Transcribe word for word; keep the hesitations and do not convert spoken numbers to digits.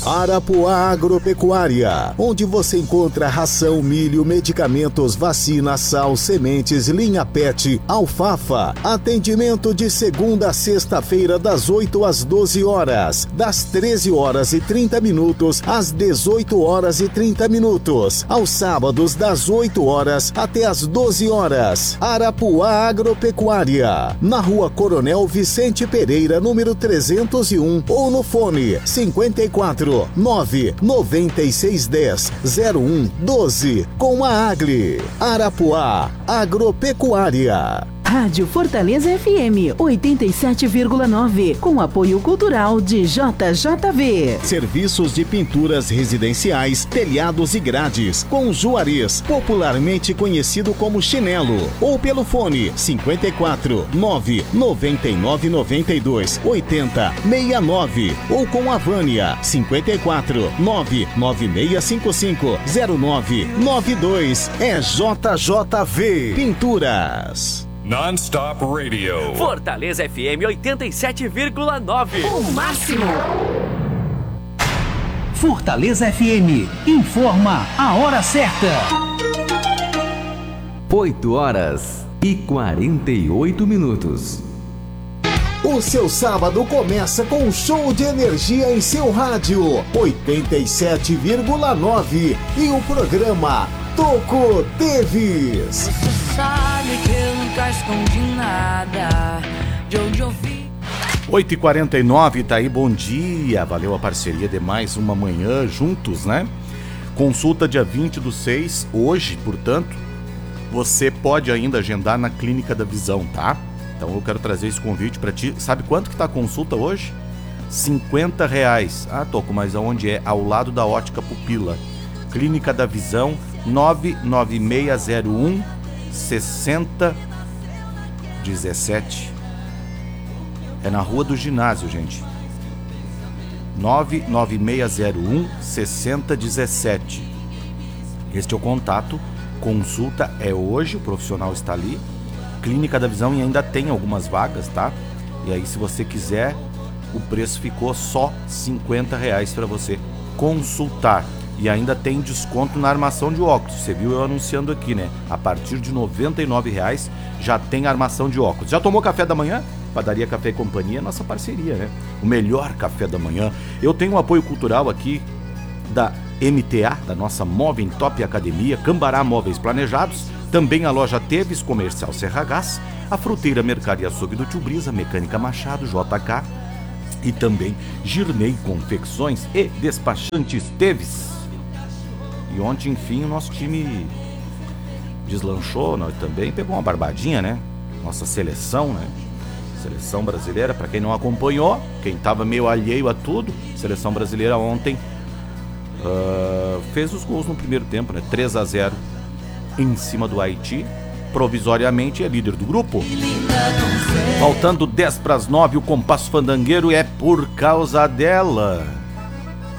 Arapuá Agropecuária, onde você encontra ração, milho, medicamentos, vacina, sal, sementes, linha pet, alfafa. Atendimento de segunda a sexta-feira das oito às doze horas, das treze horas e trinta minutos às dezoito horas e trinta minutos, aos sábados das oito horas até às doze horas. Arapuá Agropecuária, na Rua Coronel Vicente Pereira, número trezentos e um, ou no fone cinquenta e quatro, nove noventa e seis dez, zero um doze, com a Agli. Arapuá Agropecuária. Rádio Fortaleza F M oitenta e sete vírgula nove, com apoio cultural de J J V. Serviços de pinturas residenciais, telhados e grades, com Juarez, popularmente conhecido como Chinelo, ou pelo fone cinquenta e quatro, nove noventa e nove noventa e dois, oitenta sessenta e nove, ou com a Vânia cinquenta e quatro, nove nove seis cinco cinco, zero nove nove dois. É J J V Pinturas. Non-Stop Radio. Fortaleza F M oitenta e sete vírgula nove. O máximo. Fortaleza F M informa a hora certa. oito horas e quarenta e oito minutos. O seu sábado começa com um show de energia em seu rádio oitenta e sete vírgula nove e o programa Toco Teves. Você sabe que eu nunca escondi nada de onde eu vi. oito e quarenta e nove, tá aí, bom dia. Valeu a parceria de mais uma manhã juntos, né? Consulta dia vinte do seis, hoje, portanto, você pode ainda agendar na Clínica da Visão, tá? Então eu quero trazer esse convite pra ti. Sabe quanto que tá a consulta hoje? cinquenta reais. Ah, Toco, mas aonde é? Ao lado da Ótica Pupila. Clínica da Visão, nove nove seis zero um, seis zero um sete. É na Rua do Ginásio, gente. nove nove seis zero um, seis zero um sete. Este é o contato. Consulta é hoje, o profissional está ali. Clínica da Visão, e ainda tem algumas vagas, tá? E aí, se você quiser, o preço ficou só cinquenta reais para você consultar. E ainda tem desconto na armação de óculos. Você viu eu anunciando aqui, né? A partir de noventa e nove reais já tem armação de óculos. Já tomou café da manhã? Padaria Café e Companhia, nossa parceria, né? O melhor café da manhã. Eu tenho um apoio cultural aqui da M T A, da nossa Móvel Top Academia, Cambará Móveis Planejados, também a loja Teves, Comercial Serra Gás, a Fruteira Mercaria Açougue do Tio Brisa, Mecânica Machado, J K, e também Girnei Confecções e Despachantes Teves. E ontem, enfim, o nosso time deslanchou, nós também pegou uma barbadinha, né? Nossa seleção, né? Seleção brasileira, para quem não acompanhou, quem tava meio alheio a tudo, seleção brasileira ontem uh, fez os gols no primeiro tempo, né? três a zero em cima do Haiti, provisoriamente é líder do grupo. Faltando dez para as nove, o compasso fandangueiro é por causa dela.